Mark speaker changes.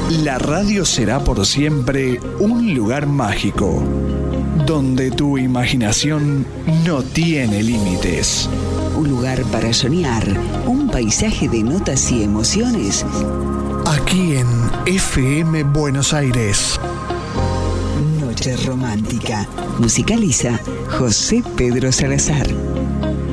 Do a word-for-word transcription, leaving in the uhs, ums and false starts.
Speaker 1: La radio será por siempre un lugar mágico, donde tu imaginación no tiene límites.
Speaker 2: Un lugar para soñar, un paisaje de notas y emociones.
Speaker 1: Aquí en F M Buenos Aires.
Speaker 2: Noche romántica. Musicaliza José Pedro Salazar.